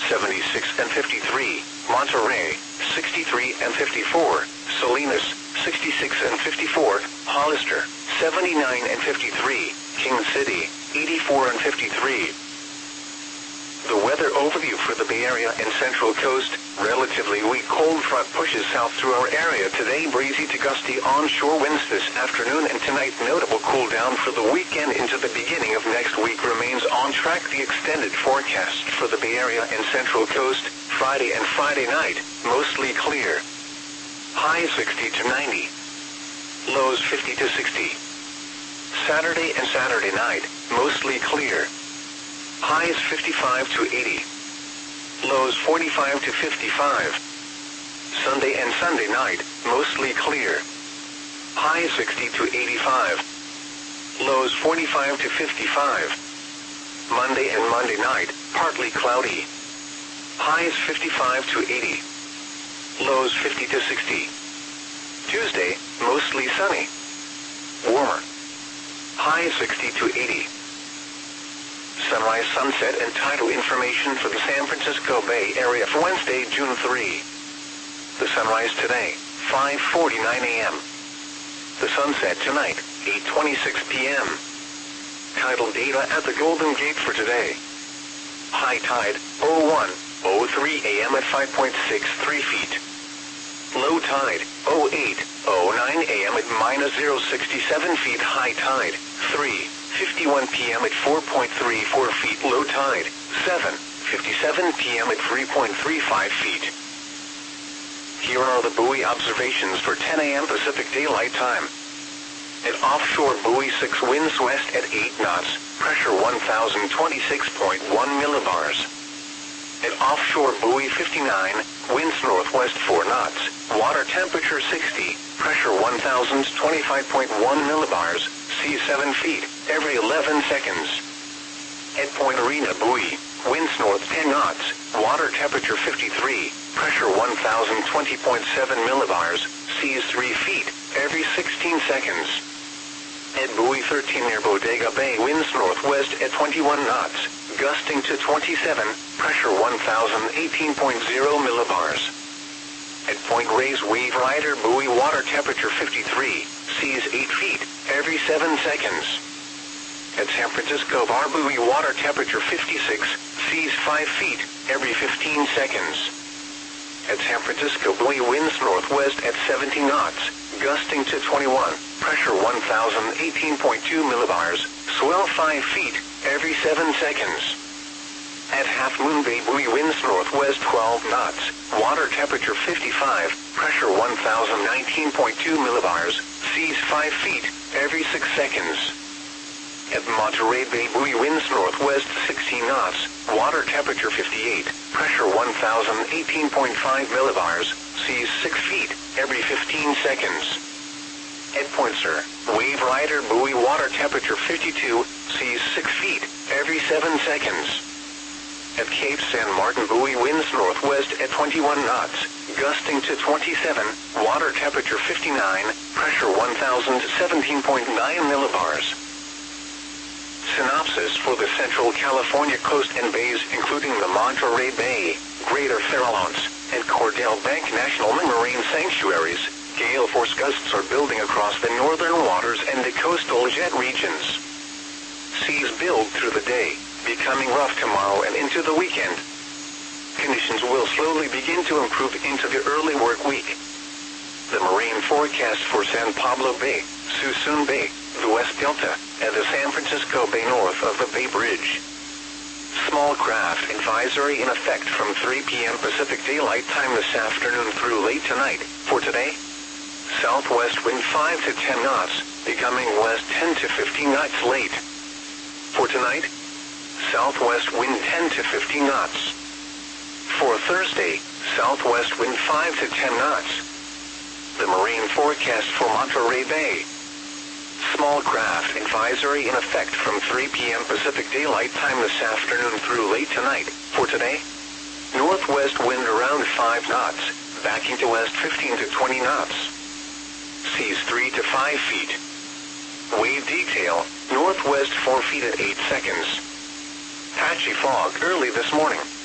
76 and 53, Monterey, 63 and 54, Salinas, 66 and 54, Hollister, 79 and 53, King City, 84 and 53. The weather overview for the Bay Area and Central Coast. Relatively weak cold front pushes south through our area today. Breezy to gusty onshore winds this afternoon and tonight. Notable cool down for the weekend into the beginning of next week remains on track. The extended forecast for the Bay Area and Central Coast. Friday and Friday night, mostly clear. Highs 60 to 90. Lows 50 to 60. Saturday and Saturday night, mostly clear. Highs 55 to 80. Lows 45 to 55. Sunday and Sunday night, mostly clear. Highs 60 to 85. Lows 45 to 55. Monday and Monday night, partly cloudy. Highs 55 to 80. Lows 50 to 60. Tuesday, mostly sunny. Warmer. Highs 60 to 80. Sunrise, sunset, and tidal information for the San Francisco Bay Area for Wednesday, June 3. The sunrise today, 5:49 a.m. The sunset tonight, 8:26 p.m. Tidal data at the Golden Gate for today. High tide, 01:03 a.m. at 5.63 feet. Low tide, 08:09 a.m. at -0.67 feet. High tide, 3:51 p.m. at 4.34 feet. Low tide, 7:57 p.m. at 3.35 feet. Here are the buoy observations for 10 a.m. Pacific Daylight Time. At offshore buoy 6, winds west at 8 knots, pressure 1026.1 millibars. At offshore buoy 59, winds northwest 4 knots, water temperature 60, pressure 1025.1 millibars, sea 7 feet, every 11 seconds. At Point Arena buoy, winds north 10 knots, water temperature 53, pressure 1020.7 millibars, seas 3 feet, every 16 seconds. At buoy 13 near Bodega Bay, winds northwest at 21 knots, gusting to 27, pressure 1018.0 millibars. At Point Reyes Wave Rider buoy, water temperature 53, seas 8 feet, every 7 seconds. At San Francisco Bar buoy, water temperature 56, seas 5 feet, every 15 seconds. At San Francisco buoy, winds northwest at 70 knots, gusting to 21, pressure 1018.2 millibars, swell 5 feet, every 7 seconds. At Half Moon Bay buoy, winds northwest 12 knots, water temperature 55, pressure 1019.2 millibars, seas 5 feet, every 6 seconds. At Monterey Bay buoy, winds northwest 16 knots, water temperature 58, pressure 1018.5 millibars, seas 6 feet, every 15 seconds. At Point Sur, Wave Rider buoy, water temperature 52, seas 6 feet, every 7 seconds. At Cape San Martin buoy, winds northwest at 21 knots, gusting to 27, water temperature 59, pressure 1017.9 millibars. Synopsis for the Central California coast and bays, including the Monterey Bay, Greater Farallones, and Cordell Bank National Marine Sanctuaries. Gale force gusts are building across the northern waters and the coastal jet regions. Seas build through the day, becoming rough tomorrow and into the weekend. Conditions will slowly begin to improve into the early work week. The marine forecast for San Pablo Bay, Suisun Bay, the West Delta, and the San Francisco Bay north of the Bay Bridge. Small craft advisory in effect from 3 p.m. Pacific Daylight Time this afternoon through late tonight. For today, southwest wind 5 to 10 knots, becoming west 10 to 15 knots late. For tonight, southwest wind 10 to 15 knots. For Thursday, southwest wind 5 to 10 knots. The marine forecast for Monterey Bay. Small craft advisory in effect from 3 p.m. Pacific Daylight Time this afternoon through late tonight. For today, northwest wind around 5 knots, backing to west 15 to 20 knots. Seas 3 to 5 feet. Wave detail, northwest 4 feet at 8 seconds. Patchy fog early this morning.